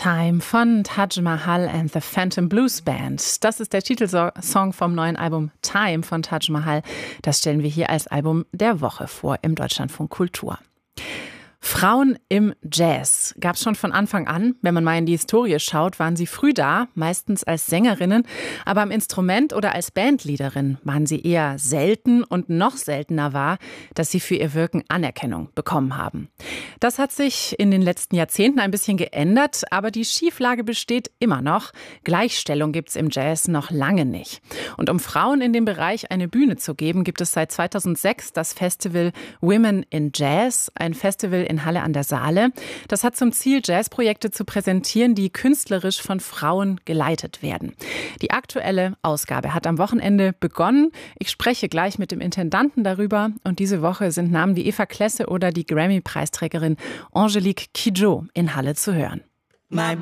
Time von Taj Mahal and the Phantom Blues Band. Das ist der Titelsong vom neuen Album Time von Taj Mahal. Das stellen wir hier als Album der Woche vor im Deutschlandfunk Kultur. Frauen im Jazz gab es schon von Anfang an. Wenn man mal in die Historie schaut, waren sie früh da, meistens als Sängerinnen. Aber am Instrument oder als Bandleaderin waren sie eher selten und noch seltener war, dass sie für ihr Wirken Anerkennung bekommen haben. Das hat sich in den letzten Jahrzehnten ein bisschen geändert, aber die Schieflage besteht immer noch. Gleichstellung gibt es im Jazz noch lange nicht. Und um Frauen in dem Bereich eine Bühne zu geben, gibt es seit 2006 das Festival Women in Jazz, ein Festival in Halle an der Saale. Das hat zum Ziel, Jazzprojekte zu präsentieren, die künstlerisch von Frauen geleitet werden. Die aktuelle Ausgabe hat am Wochenende begonnen. Ich spreche gleich mit dem Intendanten darüber. Und diese Woche sind Namen wie Eva Klesse oder die Grammy-Preisträgerin Angelique Kidjo in Halle zu hören. My